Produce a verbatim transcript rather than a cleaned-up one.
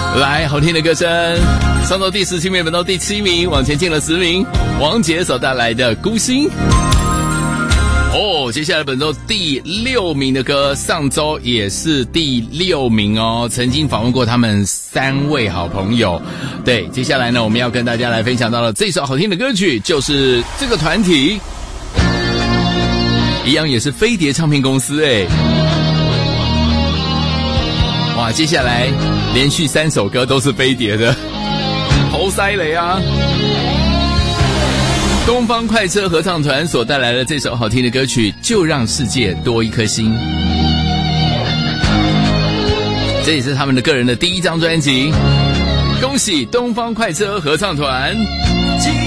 来，好听的歌声，上到第十七名，本到第七名，往前进了十名。王杰所带来的《孤星》。哦，接下来本周第六名的歌，上周也是第六名哦。曾经访问过他们三位好朋友。对，接下来呢，我们要跟大家来分享到的这首好听的歌曲，就是这个团体，一样也是飞碟唱片公司哎。哇，接下来连续三首歌都是飞碟的，好犀利啊！东方快车合唱团所带来的这首好听的歌曲，就让世界多一颗心。这也是他们的个人的第一张专辑，恭喜东方快车合唱团。